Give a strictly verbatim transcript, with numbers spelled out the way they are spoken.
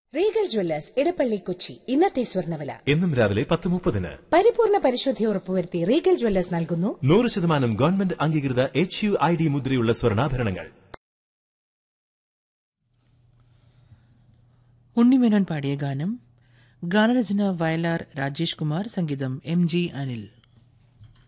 Regal Jewellers Edappally Kochi ഇന്നത്തെ സ്വർണ്ണവില എന്നും രാവിലെ പത്ത് മുപ്പതിന് പരിപൂർണ പരിശുദ്ധി ഉറപ്പുവരുത്തി റീഗൽ ജ്വല്ലേഴ്സ് നൽകുന്നു നൂറ് ശതമാനം ഗവൺമെന്റ് അംഗീകൃത എച്ച് യു ഐ ഡി മുദ്രയുള്ള സ്വർണ്ണാഭരണങ്ങൾ. ഉണ്ണിമേനോൻ പാടിയ ഗാനം. ഗാനരചന വയലാർ രാജേഷ് കുമാർ, സംഗീതം എം ജി അനിൽ.